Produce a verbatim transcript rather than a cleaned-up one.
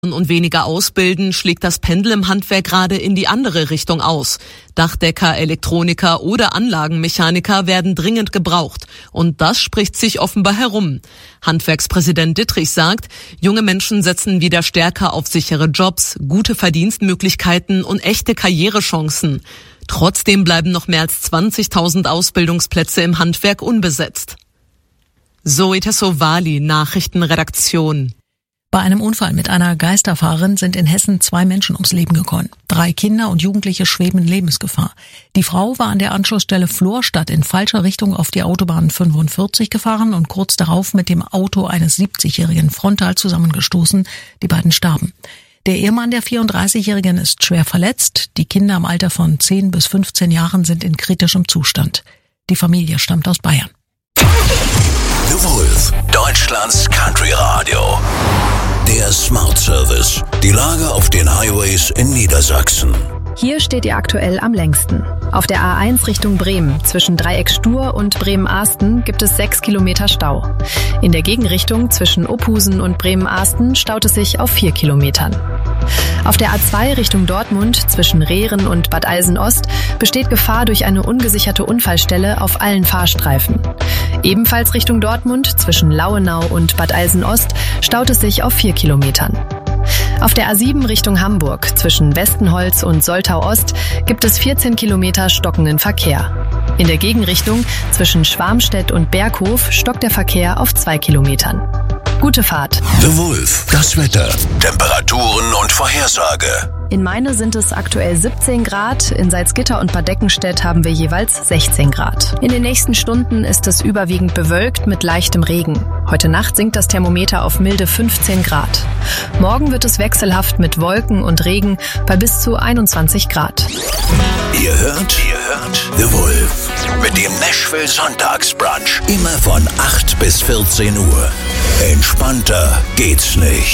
und weniger ausbilden, schlägt das Pendel im Handwerk gerade in die andere Richtung aus. Dachdecker, Elektroniker oder Anlagenmechaniker werden dringend gebraucht. Und das spricht sich offenbar herum. Handwerkspräsident Dittrich sagt, junge Menschen setzen wieder stärker auf sichere Jobs, gute Verdienstmöglichkeiten und echte Karrierechancen. Trotzdem bleiben noch mehr als zwanzigtausend Ausbildungsplätze im Handwerk unbesetzt. Zoe Tassovali, Nachrichtenredaktion. Bei einem Unfall mit einer Geisterfahrerin sind in Hessen zwei Menschen ums Leben gekommen. Drei Kinder und Jugendliche schweben in Lebensgefahr. Die Frau war an der Anschlussstelle Florstadt in falscher Richtung auf die Autobahn fünfundvierzig gefahren und kurz darauf mit dem Auto eines siebzigjährigen frontal zusammengestoßen. Die beiden starben. Der Ehemann der vierunddreißigjährigen ist schwer verletzt. Die Kinder im Alter von zehn bis fünfzehn Jahren sind in kritischem Zustand. Die Familie stammt aus Bayern. The Wolf, Deutschlands Country Radio. Der Smart Service. Die Lage auf den Highways in Niedersachsen. Hier steht ihr aktuell am längsten. Auf der A eins Richtung Bremen zwischen Dreieck Stur und Bremen-Ahsten gibt es sechs Kilometer Stau. In der Gegenrichtung zwischen Ophusen und Bremen-Ahsten staut es sich auf vier Kilometern. Auf der A zwei Richtung Dortmund zwischen Rehren und Bad Eilsen-Ost besteht Gefahr durch eine ungesicherte Unfallstelle auf allen Fahrstreifen. Ebenfalls Richtung Dortmund zwischen Lauenau und Bad Eilsen-Ost staut es sich auf vier Kilometern. Auf der A sieben Richtung Hamburg zwischen Westenholz und Soltau-Ost gibt es vierzehn Kilometer stockenden Verkehr. In der Gegenrichtung zwischen Schwarmstedt und Berghof stockt der Verkehr auf zwei Kilometern. Gute Fahrt. The Wolf, das Wetter, Temperaturen und Vorhersage. In Meine sind es aktuell siebzehn Grad, in Salzgitter und Bad Deckenstedt haben wir jeweils sechzehn Grad. In den nächsten Stunden ist es überwiegend bewölkt mit leichtem Regen. Heute Nacht sinkt das Thermometer auf milde fünfzehn Grad. Morgen wird es wechselhaft mit Wolken und Regen bei bis zu einundzwanzig Grad. Ihr hört, ihr hört The Wolf mit dem Nashville Sonntagsbrunch. Immer von acht bis vierzehn Uhr. Entspannter geht's nicht.